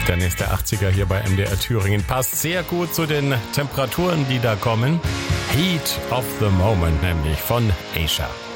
Der nächste 80er hier bei MDR Thüringen passt sehr gut zu den Temperaturen, die da kommen. Heat of the Moment, nämlich von Asia.